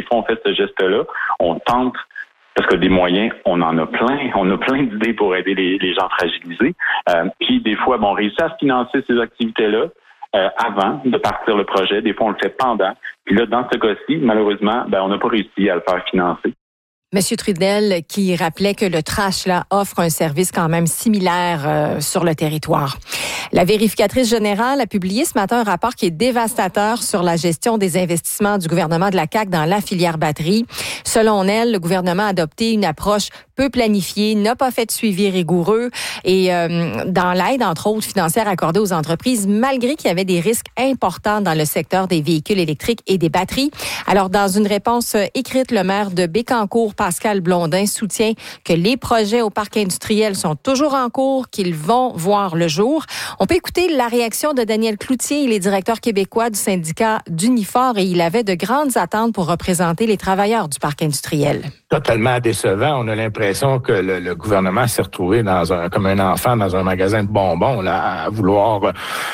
fois, on fait ce geste-là. On tente, parce que des moyens, on en a plein. On a plein d'idées pour aider les gens fragilisés. Puis, des fois, on réussit à financer ces activités-là avant de partir le projet. Des fois, on le fait pendant. Puis là, dans ce cas-ci, malheureusement, on n'a pas réussi à le faire financer. Monsieur Trudel, qui rappelait que le trash là offre un service quand même similaire sur le territoire. La vérificatrice générale a publié ce matin un rapport qui est dévastateur sur la gestion des investissements du gouvernement de la CAQ dans la filière batterie. Selon elle, le gouvernement a adopté une approche peu planifiée, n'a pas fait de suivi rigoureux et dans l'aide, entre autres, financière accordée aux entreprises, malgré qu'il y avait des risques importants dans le secteur des véhicules électriques et des batteries. Alors, dans une réponse écrite, le maire de Bécancour, Pascal Blondin, soutient que les projets au parc industriel sont toujours en cours, qu'ils vont voir le jour. On peut écouter la réaction de Daniel Cloutier, il est directeur québécois du syndicat d'Unifor et il avait de grandes attentes pour représenter les travailleurs du parc industriel. Totalement décevant. On a l'impression que le gouvernement s'est retrouvé comme un enfant dans un magasin de bonbons, là, à vouloir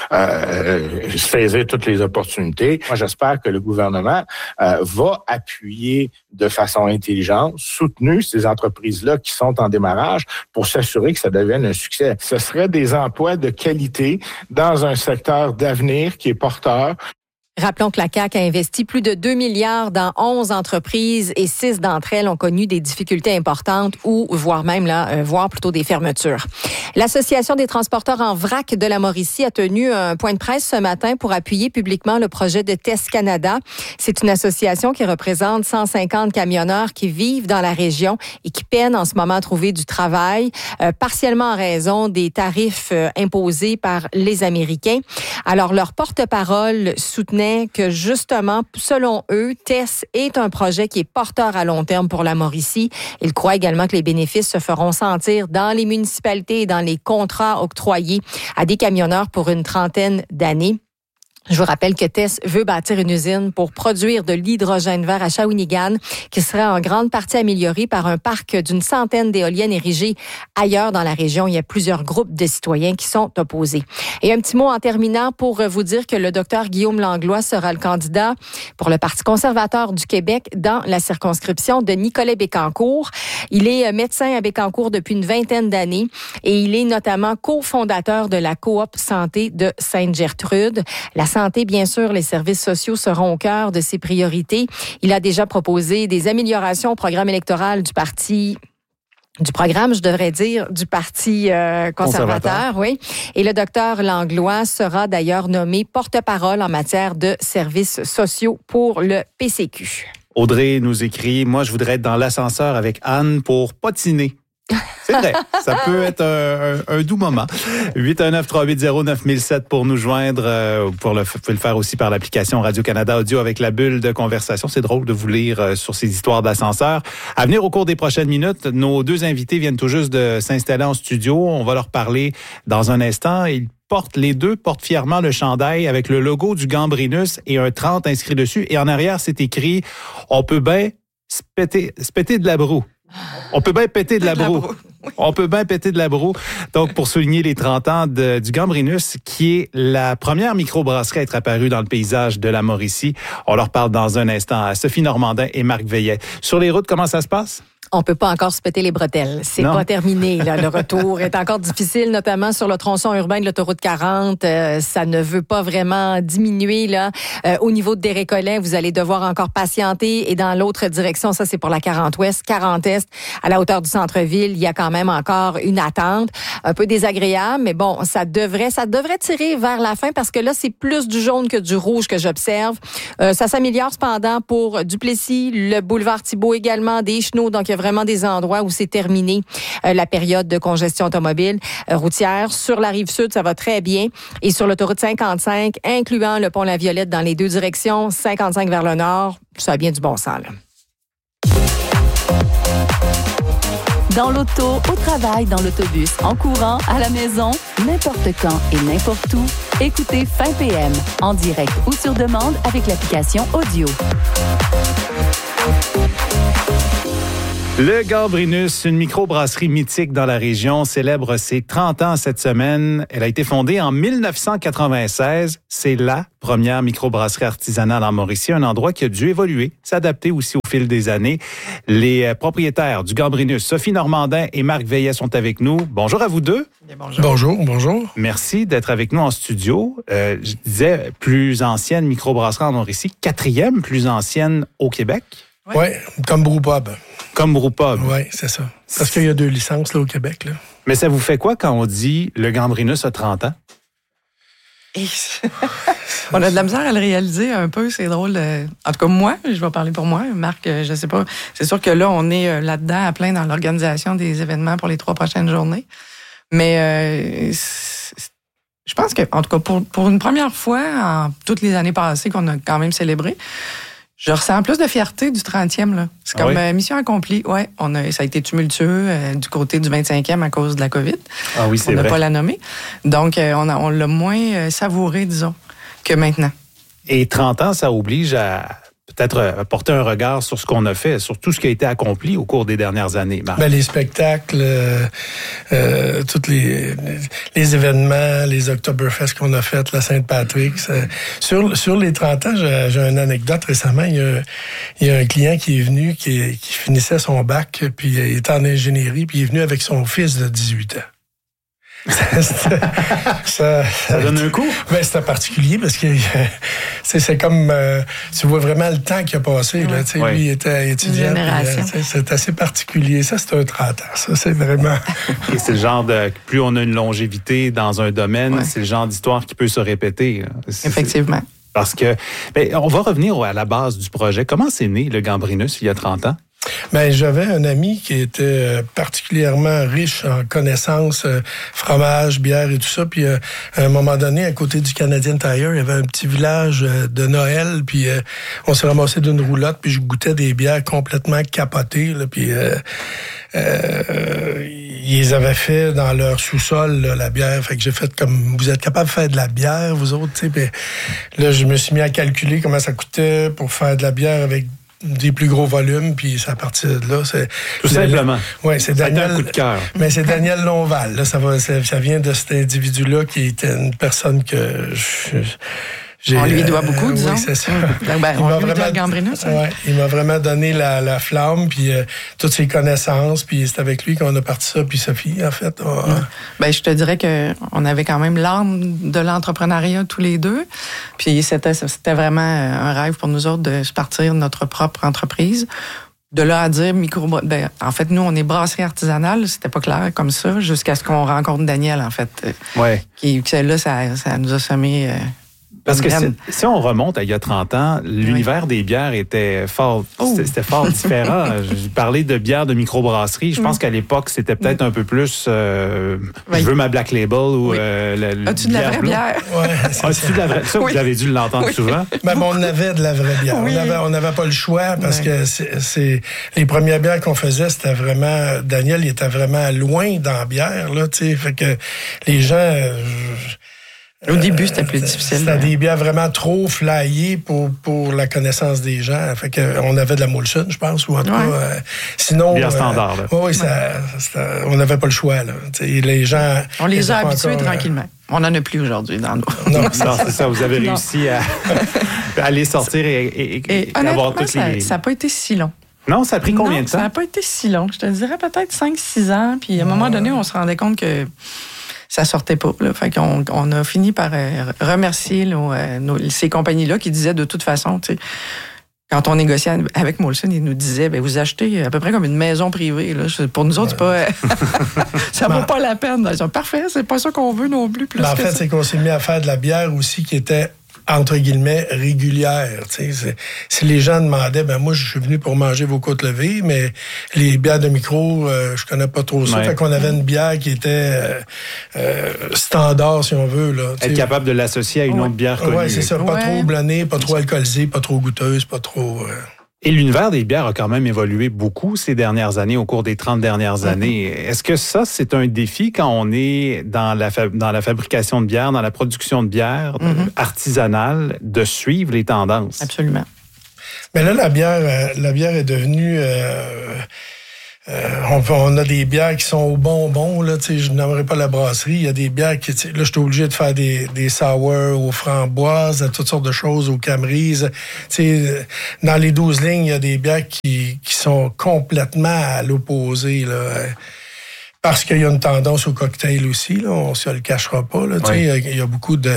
saisir toutes les opportunités. Moi, j'espère que le gouvernement va appuyer de façon intelligente, soutenue ces entreprises-là qui sont en démarrage pour s'assurer que ça devienne un succès. Ce serait des emplois de qualité dans un secteur d'avenir qui est porteur. Rappelons que la CAQ a investi plus de 2 milliards dans 11 entreprises et 6 d'entre elles ont connu des difficultés importantes ou voire plutôt des fermetures. L'Association des transporteurs en vrac de la Mauricie a tenu un point de presse ce matin pour appuyer publiquement le projet de TES Canada. C'est une association qui représente 150 camionneurs qui vivent dans la région et qui peinent en ce moment à trouver du travail, partiellement en raison des tarifs imposés par les Américains. Alors, leur porte-parole soutenait que justement, selon eux, TES est un projet qui est porteur à long terme pour la Mauricie. Ils croient également que les bénéfices se feront sentir dans les municipalités et dans les contrats octroyés à des camionneurs pour une trentaine d'années. Je vous rappelle que TES veut bâtir une usine pour produire de l'hydrogène vert à Shawinigan qui serait en grande partie améliorée par un parc d'une centaine d'éoliennes érigées ailleurs dans la région. Il y a plusieurs groupes de citoyens qui sont opposés. Et un petit mot en terminant pour vous dire que le docteur Guillaume Langlois sera le candidat pour le Parti conservateur du Québec dans la circonscription de Nicolet-Bécancour. Il est médecin à Bécancour depuis une vingtaine d'années et il est notamment cofondateur de la coop santé de Sainte-Gertrude. La santé, bien sûr, les services sociaux seront au cœur de ses priorités. Il a déjà proposé des améliorations au programme électoral du Parti conservateur, oui. Et le docteur Langlois sera d'ailleurs nommé porte-parole en matière de services sociaux pour le PCQ. Audrey nous écrit, moi, je voudrais être dans l'ascenseur avec Anne pour patiner. C'est vrai, ça peut être un doux moment. 819-380-9007 pour nous joindre. Vous pouvez le faire aussi par l'application Radio-Canada Audio avec la bulle de conversation. C'est drôle de vous lire sur ces histoires d'ascenseurs. À venir au cours des prochaines minutes, nos deux invités viennent tout juste de s'installer en studio. On va leur parler dans un instant. Les deux portent fièrement le chandail avec le logo du Gambrinus et un 30 inscrit dessus. Et en arrière, c'est écrit « On peut bien se péter de la broue ». On peut bien péter de la broue. On peut bien péter de la broue. Donc, pour souligner les 30 ans du Gambrinus, qui est la première microbrasserie à être apparue dans le paysage de la Mauricie. On leur parle dans un instant à Sophie Normandin et Marc Veillet. Sur les routes, comment ça se passe? On peut pas encore se péter les bretelles. C'est pas terminé, là. Le retour est encore difficile, notamment sur le tronçon urbain de l'autoroute 40. Ça ne veut pas vraiment diminuer, là. Au niveau de Desrécollets, vous allez devoir encore patienter. Et dans l'autre direction, ça, c'est pour la 40 Ouest, 40 Est, à la hauteur du centre-ville, il y a quand même encore une attente. Un peu désagréable, mais bon, ça devrait tirer vers la fin parce que là, c'est plus du jaune que du rouge que j'observe. Ça s'améliore cependant pour Duplessis, le boulevard Thibault également, des Chenaux. Donc, il y a vraiment des endroits où c'est terminé la période de congestion automobile routière. Sur la Rive-Sud, ça va très bien. Et sur l'autoroute 55, incluant le pont La Violette dans les deux directions, 55 vers le nord, ça a bien du bon sens, là. Dans l'auto, au travail, dans l'autobus, en courant, à la maison, n'importe quand et n'importe où, écoutez Fin PM, en direct ou sur demande avec l'application Audio. Le Gambrinus, une microbrasserie mythique dans la région, célèbre ses 30 ans cette semaine. Elle a été fondée en 1996. C'est la première microbrasserie artisanale en Mauricie, un endroit qui a dû évoluer, s'adapter aussi au fil des années. Les propriétaires du Gambrinus, Sophie Normandin et Marc Veillet, sont avec nous. Bonjour à vous deux. Bonjour. Merci d'être avec nous en studio. Je disais, plus ancienne microbrasserie en Mauricie, 4e plus ancienne au Québec. Oui, comme Brewpub. Comme Brewpub. Oui, c'est ça. Parce qu'il y a 2 licences là, au Québec. Là. Mais ça vous fait quoi quand on dit le Gambrinus a 30 ans? On a de la misère à le réaliser un peu, c'est drôle. En tout cas, moi, je vais parler pour moi. Marc, je sais pas. C'est sûr que là, on est là-dedans à plein dans l'organisation des événements pour les 3 prochaines journées. Mais je pense que, en tout cas, pour une première fois, en toutes les années passées qu'on a quand même célébré, je ressens plus de fierté du 30e. Là. C'est comme mission accomplie. Ouais, ça a été tumultueux du côté du 25e à cause de la COVID. Ah oui, c'est vrai. On n'a pas la nommer. Donc, on l'a moins savouré, disons, que maintenant. Et 30 ans, ça oblige à peut-être porter un regard sur ce qu'on a fait, sur tout ce qui a été accompli au cours des dernières années, Marc. Les spectacles, tous les événements, les Oktoberfest qu'on a fait, la Saint-Patrick. Sur les 30 ans, j'ai une anecdote récemment. Il y a un client qui est venu, qui finissait son bac, puis il était en ingénierie, puis il est venu avec son fils de 18 ans. Ça donne un coup? C'était particulier parce que c'est comme tu vois vraiment le temps qui a passé. Là, lui, il était étudiant. C'est assez particulier. Ça, c'est un 30 ans. Ça, c'est vraiment... Et c'est le genre de... Plus on a une longévité dans un domaine, c'est le genre d'histoire qui peut se répéter. Effectivement. Parce que... on va revenir à la base du projet. Comment c'est né, le Gambrinus, il y a 30 ans? J'avais un ami qui était particulièrement riche en connaissances, fromage, bière et tout ça. Puis à un moment donné, à côté du Canadian Tire, il y avait un petit village de Noël. Puis on s'est ramassé d'une roulotte, puis je goûtais des bières complètement capotées. Là, puis ils avaient fait dans leur sous-sol là, la bière. Fait que j'ai fait comme, vous êtes capable de faire de la bière, vous autres, tu sais. Puis là, je me suis mis à calculer comment ça coûtait pour faire de la bière avec des plus gros volumes, puis c'est à partir de là. Tout simplement. Oui, c'est Daniel. Un coup de cœur. Mais c'est Daniel Lonval. Là, ça vient de cet individu-là qui était une personne que on lui doit beaucoup, disons. Oui, c'est ça. On lui doit le Gambrinus. Il m'a vraiment donné la flamme, puis toutes ses connaissances, puis c'est avec lui qu'on a parti ça, puis Sophie, en fait. Je te dirais qu'on avait quand même l'âme de l'entrepreneuriat tous les deux, puis c'était vraiment un rêve pour nous autres de se partir notre propre entreprise. De là à dire en fait, nous, on est brasserie artisanale, c'était pas clair comme ça, jusqu'à ce qu'on rencontre Daniel, en fait. Là, ça nous a semé... Parce que si on remonte à il y a 30 ans, l'univers des bières était fort, c'était fort différent. Je parlais de bières de microbrasserie. Je pense qu'à l'époque, c'était peut-être un peu plus je veux ma Black Label ou as-tu de la vraie bière? As-tu de la vraie? Ça, vous avez dû l'entendre souvent. On avait de la vraie bière. On n'avait pas le choix parce que c'est les premières bières qu'on faisait, c'était vraiment... Daniel, il était vraiment loin dans la bière, là, tu sais. Fait que les gens... Au début, c'était plus difficile. C'était des bières vraiment trop flyées pour la connaissance des gens. Fait que on avait de la Molson, je pense, ou en tout cas. Sinon. Bière standard, là. Oui, on n'avait pas le choix, là. Les gens. On les a habitués tranquillement. On n'en a plus aujourd'hui dans nos. Non, c'est ça. Vous avez réussi à les sortir et avoir toutes les. Ça n'a pas été si long. Non, ça a pris combien de temps? Ça n'a pas été si long. Je te dirais peut-être 5-6 ans. Puis à un moment donné, on se rendait compte que ça sortait pas. Là. Fait qu'on a fini par remercier ces compagnies-là qui disaient de toute façon, tu sais, quand on négociait avec Molson, ils nous disaient, vous achetez à peu près comme une maison privée. Là. Pour nous autres, c'est pas, ça vaut pas la peine. Ils sont parfait, c'est pas ça qu'on veut non plus. En fait, c'est qu'on s'est mis à faire de la bière aussi qui était entre guillemets, régulière. Si les gens demandaient, moi, je suis venu pour manger vos côtes levées, mais les bières de micro, je connais pas trop ça. Fait qu'on avait une bière qui était standard, si on veut. Là, être capable de l'associer à une autre bière connue. Oui, c'est ça. Pas trop blonnée, pas trop alcoolisée, pas trop goûteuse, pas trop... Et l'univers des bières a quand même évolué beaucoup ces dernières années, au cours des 30 dernières années. Est-ce que ça, c'est un défi quand on est dans la fabrication de bière, dans la production de bière artisanale, de suivre les tendances? Absolument. Mais là, la bière est devenue... On a des bières qui sont au bonbon, là, je n'aimerais pas la brasserie. Il y a des bières qui, là, je suis obligé de faire des sour aux framboises, toutes sortes de choses, aux camerises. Dans les 12 lignes, il y a des bières qui sont complètement à l'opposé, là. Parce qu'il y a une tendance au cocktail aussi, là, on se le cachera pas. Là, oui. Il y a beaucoup de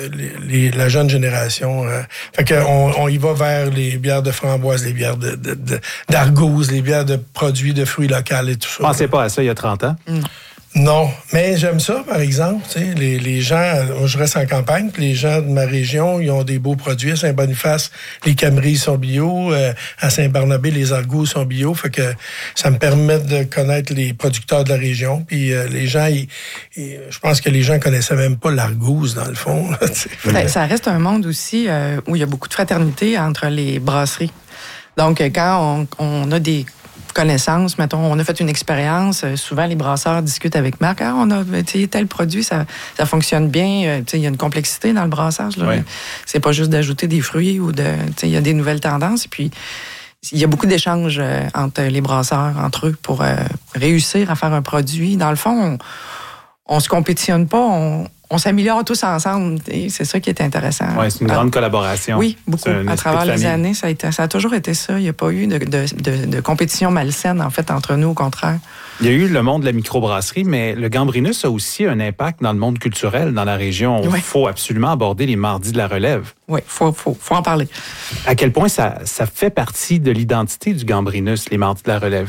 la jeune génération. Fait qu'on y va vers les bières de framboise, les bières d'argousse, les bières de produits de fruits locaux et tout ça. Pensez pas à ça il y a 30 ans? Non, mais j'aime ça, par exemple. Les gens, je reste en campagne, puis les gens de ma région, ils ont des beaux produits. À Saint-Boniface, les camerises sont bio. À Saint-Barnabé, les argousses sont bio. Fait que ça me permet de connaître les producteurs de la région. Puis les gens, je pense que les gens connaissaient même pas l'argousse, dans le fond. Ça reste un monde aussi où il y a beaucoup de fraternité entre les brasseries. Donc, quand on a des connaissances, mettons, on a fait une expérience, souvent les brasseurs discutent avec Marc, on a tel produit, ça fonctionne bien, il y a une complexité dans le brassage, là. Oui. C'est pas juste d'ajouter des fruits ou il y a des nouvelles tendances, puis il y a beaucoup d'échanges entre les brasseurs, entre eux, pour réussir à faire un produit. Dans le fond, on se compétitionne pas, on s'améliore tous ensemble. Et c'est ça qui est intéressant. Oui, c'est une grande collaboration. Oui, beaucoup. À travers les années, ça a toujours été ça. Il n'y a pas eu de compétition malsaine, en fait, entre nous, au contraire. Il y a eu le monde de la microbrasserie, mais le Gambrinus a aussi un impact dans le monde culturel dans la région. Il faut absolument aborder les mardis de la relève. Oui, faut en parler. À quel point ça fait partie de l'identité du Gambrinus, les mardis de la relève?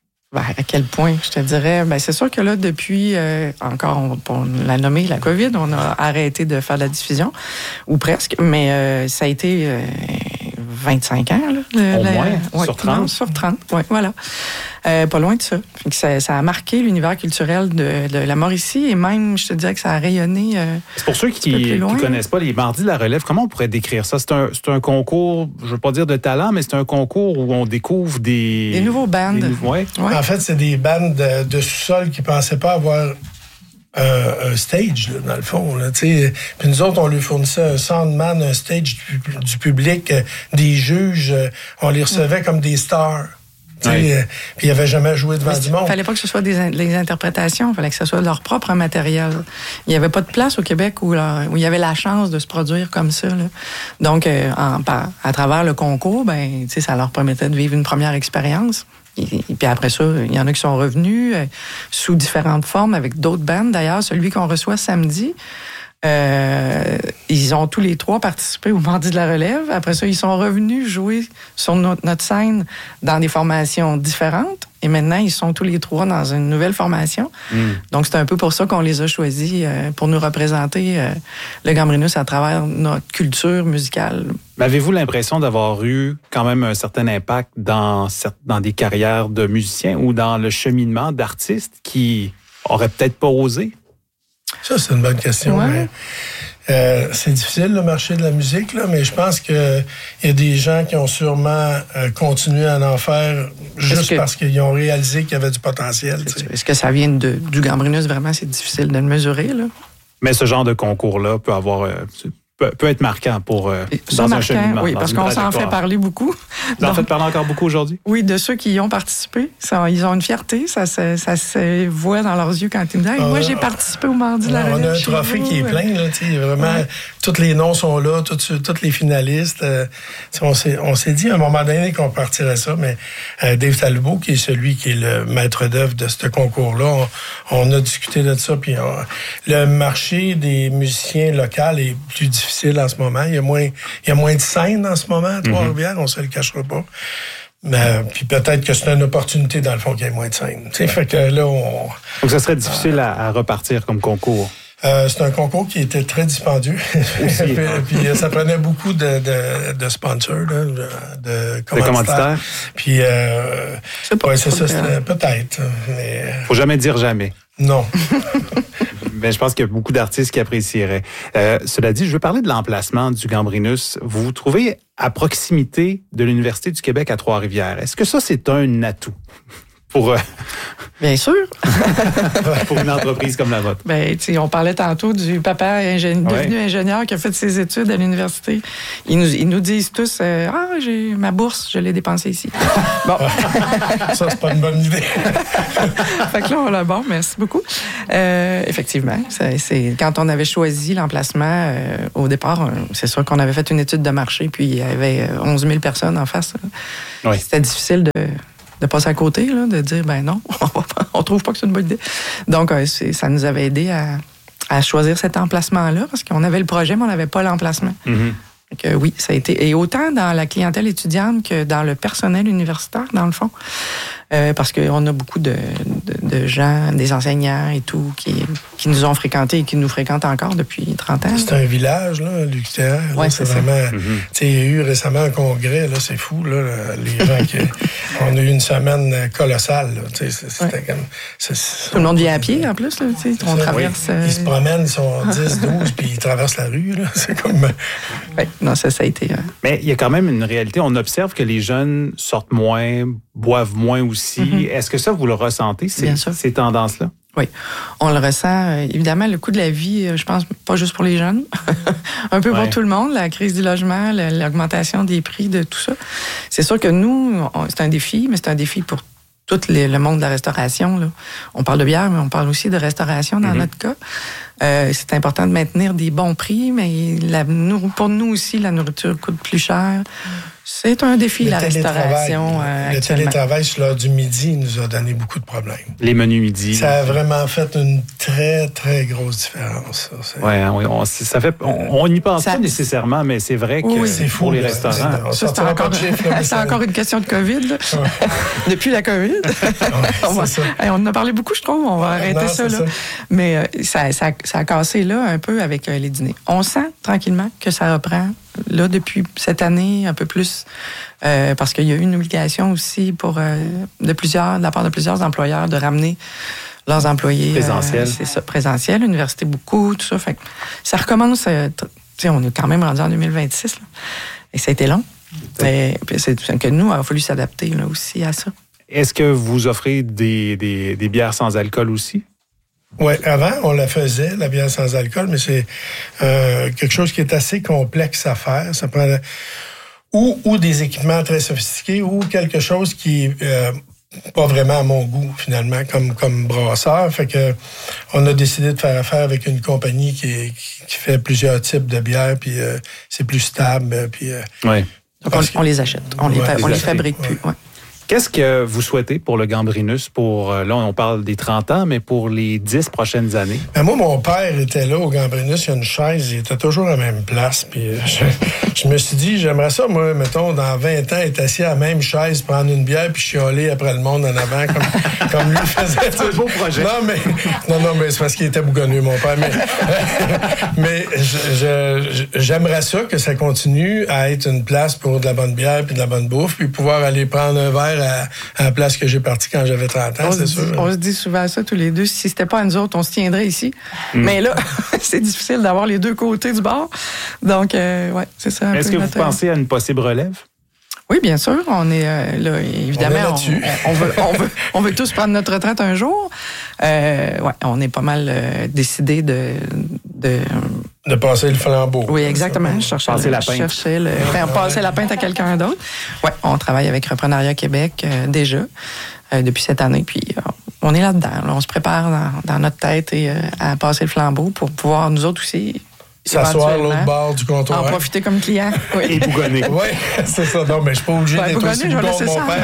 À quel point, je te dirais, c'est sûr que là, depuis, encore, on l'a nommé la COVID, on a arrêté de faire de la diffusion, ou presque, mais ça a été 25 ans. Là, au moins, sur 30? Non, sur 30, oui, voilà. Pas loin de ça. Ça a marqué l'univers culturel de la Mauricie et même, je te dirais que ça a rayonné. C'est pour ceux qui ne connaissent pas les Mardis de la Relève, comment on pourrait décrire ça? C'est un concours, je ne veux pas dire de talent, mais c'est un concours où on découvre des nouveaux bands. Ouais. En fait, c'est des bands de sous-sol qui ne pensaient pas avoir un stage, là, dans le fond. Là, puis nous autres, on lui fournissait un soundman, un stage du public, des juges. On les recevait comme des stars. Oui. Puis ils n'avaient jamais joué devant du monde. Il ne fallait pas que ce soit des interprétations, il fallait que ce soit leur propre matériel. Il n'y avait pas de place au Québec où il y avait la chance de se produire comme ça. Là. Donc, à travers le concours, ça leur permettait de vivre une première expérience. Et puis après ça, il y en a qui sont revenus sous différentes formes avec d'autres bandes. D'ailleurs, celui qu'on reçoit samedi, ils ont tous les trois participé au Mardi de la Relève. Après ça, ils sont revenus jouer sur notre scène dans des formations différentes. Et maintenant, ils sont tous les trois dans une nouvelle formation. Donc, c'est un peu pour ça qu'on les a choisis pour nous représenter le Gambrinus à travers notre culture musicale. Mais avez-vous l'impression d'avoir eu quand même un certain impact dans des carrières de musiciens ou dans le cheminement d'artistes qui auraient peut-être pas osé? Ça, c'est une bonne question. Ouais. C'est difficile, le marché de la musique, là, mais je pense qu'il y a des gens qui ont sûrement continué à en faire juste parce qu'ils ont réalisé qu'il y avait du potentiel. Est-ce que ça vient du Gambrinus? Vraiment, c'est difficile de le mesurer. Là. Mais ce genre de concours-là peut avoir... peut être marquant pour dans un cheminement. Oui, parce qu'on s'en fait parler beaucoup. Vous en faites parler encore beaucoup aujourd'hui? Oui, de ceux qui y ont participé. Ils ont une fierté, ça se voit dans leurs yeux quand ils me disent « Moi, j'ai participé au Mardi de la Relève. » On a un trophée qui est plein, là, vraiment. Tous les noms sont là, tous les finalistes. On s'est dit à un moment donné qu'on partirait ça, mais Dave Talbot, qui est celui qui est le maître d'œuvre de ce concours-là, on a discuté de ça, puis le marché des musiciens locaux est plus difficile en ce moment. Il y a moins de scènes en ce moment à Trois-Rivières, on se le cachera pas. Puis peut-être que c'est une opportunité, dans le fond, qu'il y ait moins de scènes. Fait que là, donc ça serait difficile à repartir comme concours? C'est un concours qui était très dispendieux. Puis ça prenait beaucoup de sponsors, là, de commanditaires. Puis c'est ça, c'était peut-être. Mais... Faut jamais dire jamais. Non. Mais je pense qu'il y a beaucoup d'artistes qui apprécieraient. Cela dit, je veux parler de l'emplacement du Gambrinus. Vous vous trouvez à proximité de l'Université du Québec à Trois-Rivières. Est-ce que ça, c'est un atout? pour Bien sûr. pour une entreprise comme la vôtre. Ben, on parlait tantôt du papa devenu ingénieur qui a fait ses études à l'université. Ils nous disent tous j'ai ma bourse, je l'ai dépensée ici. Bon. Ça, c'est pas une bonne idée. Fait que là, bon, merci beaucoup. Effectivement, c'est quand on avait choisi l'emplacement, au départ, c'est sûr qu'on avait fait une étude de marché, puis il y avait 11 000 personnes en face. Oui. C'était difficile de passer à côté, là, de dire, ben non, on trouve pas que c'est une bonne idée. Donc, ça nous avait aidé à choisir cet emplacement-là, parce qu'on avait le projet, mais on n'avait pas l'emplacement. Mm-hmm. Donc, oui, ça a été... Et autant dans la clientèle étudiante que dans le personnel universitaire, dans le fond. Parce qu'on a beaucoup de gens, des enseignants et tout, qui nous ont fréquentés et qui nous fréquentent encore depuis 30 ans. C'est un village, là, l'UQTR. Oui, c'est vraiment... ça. Il y a eu récemment un congrès, là, c'est fou, là, les gens qui... On a eu une semaine colossale, là, c'était comme... Tout le monde vient à pied, en plus, là, on traverse... Ils se promènent, ils sont 10, 12, puis ils traversent la rue, là, c'est comme... Oui, non, ça a été... Mais il y a quand même une réalité. On observe que les jeunes sortent moins, boivent moins aussi. Est-ce que ça, vous le ressentez, ces tendances-là? Oui, on le ressent. Évidemment, le coût de la vie, je pense, pas juste pour les jeunes, un peu pour tout le monde, la crise du logement, l'augmentation des prix de tout ça. C'est sûr que nous, c'est un défi, mais c'est un défi pour tout le monde de la restauration. Là. On parle de bière, mais on parle aussi de restauration dans notre cas. C'est important de maintenir des bons prix, mais pour nous aussi, la nourriture coûte plus cher. C'est un défi, la restauration. Le télétravail sur l'heure du midi nous a donné beaucoup de problèmes. Les menus midi. Ça a vraiment fait une très, très grosse différence. On n'y pense pas nécessairement, mais c'est vrai que c'est fou, pour les restaurants. C'est encore une question de COVID. Là. Depuis la COVID. On en a parlé beaucoup, je trouve. On va arrêter ça. Là. Mais ça a cassé là un peu avec les dîners. On sent tranquillement que ça reprend. Là, depuis cette année, un peu plus, parce qu'il y a eu une obligation aussi de la part de plusieurs employeurs de ramener leurs employés. Présentiel. C'est ça, présentiel, l'université beaucoup, tout ça. Fait que ça recommence, on est quand même rendu en 2026, là, et ça a été long. Mais c'est que nous, il a fallu s'adapter là, aussi à ça. Est-ce que vous offrez des bières sans alcool aussi? Oui, avant, on la faisait, la bière sans alcool, mais c'est quelque chose qui est assez complexe à faire. Ça prend ou des équipements très sophistiqués ou quelque chose qui pas vraiment à mon goût, finalement, comme brasseur. Fait que on a décidé de faire affaire avec une compagnie qui fait plusieurs types de bières, puis c'est plus stable. Puis, oui. Donc, on les achète. On les fabrique plus. Ouais. Qu'est-ce que vous souhaitez pour le Gambrinus là, on parle des 30 ans, mais pour les 10 prochaines années? Ben moi, mon père était là au Gambrinus, il y a une chaise, il était toujours à la même place. Puis je me suis dit, j'aimerais ça, moi, mettons, dans 20 ans, être assis à la même chaise, prendre une bière, puis chialer après le monde en avant, comme lui faisait. C'est un beau projet. Non, mais c'est parce qu'il était bougonneux, mon père. Mais j'aimerais ça, que ça continue à être une place pour de la bonne bière, puis de la bonne bouffe, puis pouvoir aller prendre un verre à la place que j'ai parti quand j'avais 30 ans, c'est sûr. On se dit souvent ça tous les deux. Si c'était pas à nous autres, on se tiendrait ici. Mais là, c'est difficile d'avoir les deux côtés du bar. Donc, c'est ça. Est-ce que vous pensez à une possible relève? Oui, bien sûr. On est là, évidemment, on veut tous prendre notre retraite un jour. On est pas mal décidé de passer le flambeau. Oui, exactement. Passer la pinte à quelqu'un d'autre. Oui, on travaille avec Reprenariat Québec déjà depuis cette année. Puis on est là-dedans. Là, on se prépare dans notre tête à passer le flambeau pour pouvoir nous autres aussi s'asseoir à l'autre bord du comptoir. En profiter comme client. Oui. Et bougonner. Oui, c'est ça. Non, mais je suis pas obligé d'être aussi bougon que mon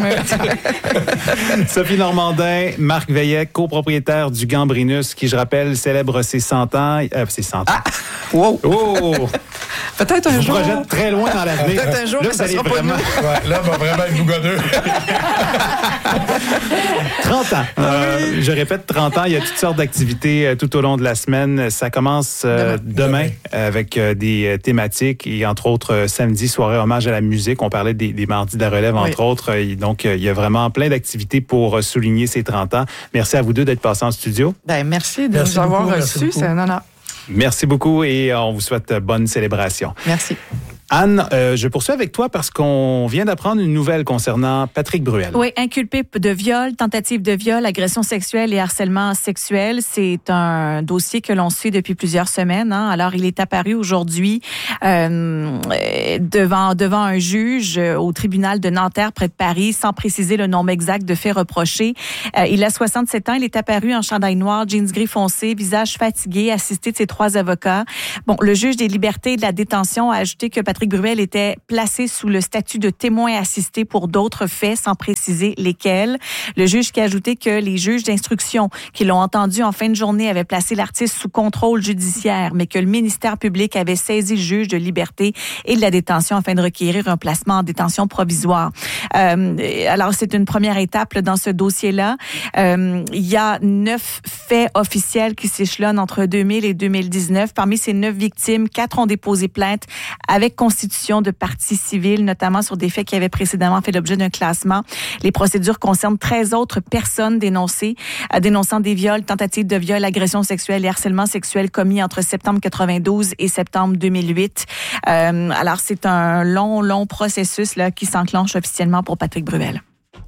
père. Sophie Normandin, Marc Veillette, copropriétaire du Gambrinus, qui, je rappelle, célèbre ses 100 ans. Ses 100 ans. Ah! Wow! Oh! Peut-être un jour. Je projette très loin dans l'avenir. Peut-être un jour, là, mais ça sera vraiment... pas nous. Ouais, là, on va vraiment être bougonneux. 30 ans. Je répète, 30 ans, il y a toutes sortes d'activités tout au long de la semaine. Ça commence demain avec des thématiques et entre autres samedi, soirée hommage à la musique. On parlait des mardis de la relève, entre autres. Et donc, il y a vraiment plein d'activités pour souligner ces 30 ans. Merci à vous deux d'être passés en studio. Merci de nous avoir reçus. C'est un honneur. Merci beaucoup et on vous souhaite bonne célébration. Merci. Anne, je poursuis avec toi parce qu'on vient d'apprendre une nouvelle concernant Patrick Bruel. Oui, inculpé de viol, tentative de viol, agression sexuelle et harcèlement sexuel. C'est un dossier que l'on suit depuis plusieurs semaines. Alors, il est apparu aujourd'hui devant un juge au tribunal de Nanterre près de Paris, sans préciser le nombre exact de faits reprochés. Il a 67 ans. Il est apparu en chandail noir, jeans gris foncé, visage fatigué, assisté de ses 3 avocats. Bon, le juge des libertés et de la détention a ajouté que Patrick Bruel était placé sous le statut de témoin assisté pour d'autres faits, sans préciser lesquels. Le juge qui a ajouté que les juges d'instruction qui l'ont entendu en fin de journée avaient placé l'artiste sous contrôle judiciaire, mais que le ministère public avait saisi le juge de liberté et de la détention afin de requérir un placement en détention provisoire. Alors, c'est une première étape dans ce dossier-là. Il y a 9 faits officiels qui s'échelonnent entre 2000 et 2019. Parmi ces 9 victimes, 4 ont déposé plainte avec constitution de partie civile, notamment sur des faits qui avaient précédemment fait l'objet d'un classement. Les procédures concernent 13 autres personnes dénonçant des viols, tentatives de viol, agressions sexuelles et harcèlement sexuel commis entre septembre 92 et septembre 2008. Alors, c'est un long processus là qui s'enclenche officiellement pour Patrick Bruel.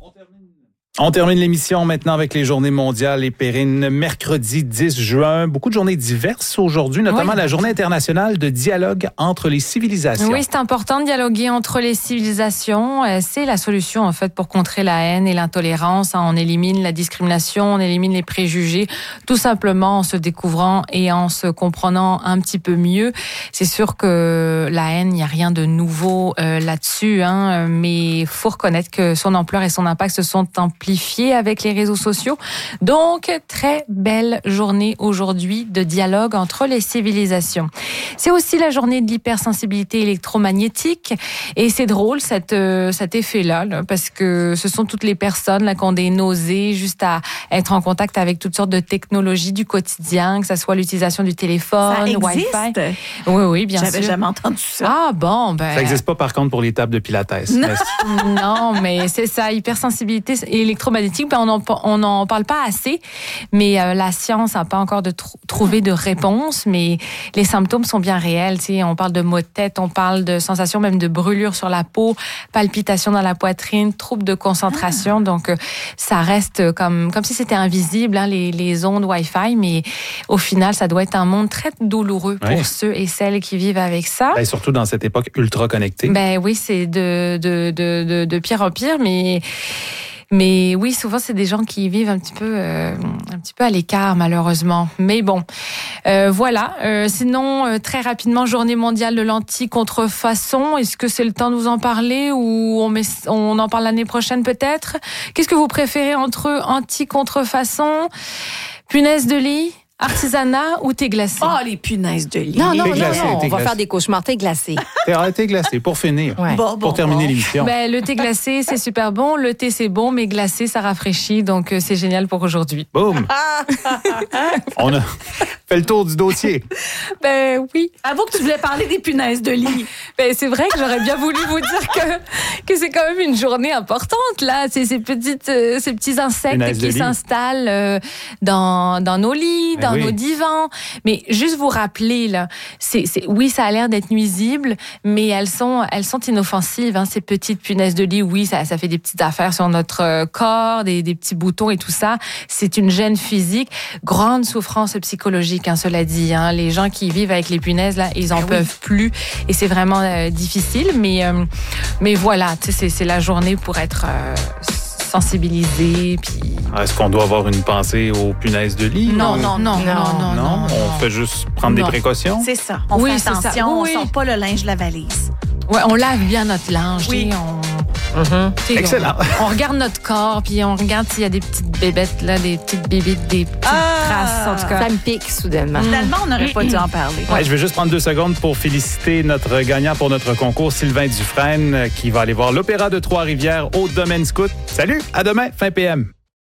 On termine l'émission maintenant avec les journées mondiales et Perrine. Mercredi 10 juin, beaucoup de journées diverses aujourd'hui, notamment la journée internationale de dialogue entre les civilisations. Oui, c'est important de dialoguer entre les civilisations. C'est la solution, en fait, pour contrer la haine et l'intolérance. On élimine la discrimination, on élimine les préjugés, tout simplement en se découvrant et en se comprenant un petit peu mieux. C'est sûr que la haine, il n'y a rien de nouveau là-dessus, mais il faut reconnaître que son ampleur et son impact se sont amplifiés avec les réseaux sociaux. Donc, très belle journée aujourd'hui de dialogue entre les civilisations. C'est aussi la journée de l'hypersensibilité électromagnétique et c'est drôle cet effet-là là, parce que ce sont toutes les personnes là, qui ont des nausées juste à être en contact avec toutes sortes de technologies du quotidien, que ce soit l'utilisation du téléphone, Wi-Fi. Oui, bien sûr. J'avais jamais entendu ça. Ah bon, ben... Ça n'existe pas par contre pour les tables de Pilates. Non, mais c'est ça, hypersensibilité électromagnétique, on n'en parle pas assez, mais la science n'a pas encore trouvé de réponse, mais les symptômes sont bien réels. On parle de maux de tête, on parle de sensations même de brûlure sur la peau, palpitations dans la poitrine, troubles de concentration, donc ça reste comme si c'était invisible, les ondes Wi-Fi, mais au final, ça doit être un monde très douloureux pour ceux et celles qui vivent avec ça. Et surtout dans cette époque ultra connectée. Ben oui, c'est de pire en pire, mais oui, souvent, c'est des gens qui vivent un petit peu à l'écart, malheureusement. Mais bon, voilà. Sinon, très rapidement, journée mondiale de l'anti-contrefaçon. Est-ce que c'est le temps de vous en parler ou on en parle l'année prochaine peut-être? Qu'est-ce que vous préférez entre anti-contrefaçon, punaise de lit, artisanat ou thé glacé? Oh, les punaises de lit. Non, on va faire des cauchemars. Thé glacé. Thé glacé, pour finir. Ouais. Pour terminer l'émission. Ben, le thé glacé, c'est super bon. Le thé, c'est bon, mais glacé, ça rafraîchit. Donc, c'est génial pour aujourd'hui. Boum! On a fait le tour du dossier. Ben oui. Avoue que tu voulais parler des punaises de lit. Ben, c'est vrai que j'aurais bien voulu vous dire que c'est quand même une journée importante, là. C'est ces petits insectes qui s'installent dans nos lits, dans nos divans. Mais juste vous rappeler, là, oui, ça a l'air d'être nuisible, mais elles sont inoffensives, ces petites punaises de lit. Oui, ça fait des petites affaires sur notre corps, des petits boutons et tout ça. C'est une gêne physique, grande souffrance psychologique, cela dit. Les gens qui vivent avec les punaises, là, ils en peuvent plus. Et c'est vraiment difficile, mais voilà, c'est la journée pour être sensibilisé. Puis... Est-ce qu'on doit avoir une pensée aux punaises de lit? Non. On fait juste prendre des précautions? C'est ça. On fait attention, on ne sort pas le linge de la valise. Ouais, on lave bien notre linge. Oui. Excellent. On regarde notre corps, puis on regarde s'il y a des petites bébêtes, là, des petites bébites, des petites traces. En tout cas, ça me pique soudainement. Finalement, on n'aurait pas dû en parler. Ouais, je vais juste prendre 2 secondes pour féliciter notre gagnant pour notre concours, Sylvain Dufresne, qui va aller voir l'Opéra de Trois-Rivières au Domaine Scout. Salut, à demain, fin PM.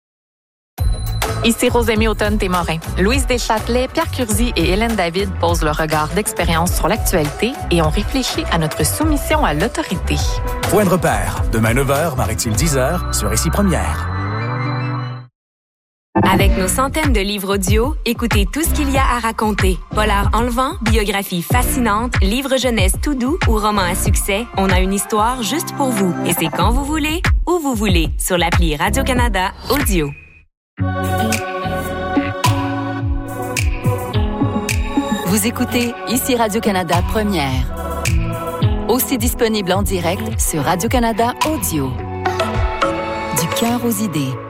Ici Rosémie Automne-Témorin. Louise Deschâtelet, Pierre Curzi et Hélène David posent leur regard d'expérience sur l'actualité et ont réfléchi à notre soumission à l'autorité. Point de repère. Demain 9h, paraît-il 10h, sur Ici Première. Avec nos centaines de livres audio, écoutez tout ce qu'il y a à raconter. Polar enlevant, biographie fascinante, livre jeunesse tout doux ou roman à succès, on a une histoire juste pour vous. Et c'est quand vous voulez, où vous voulez, sur l'appli Radio-Canada Audio. Vous écoutez ici Radio-Canada Première. Aussi disponible en direct sur Radio-Canada Audio. Du cœur aux idées.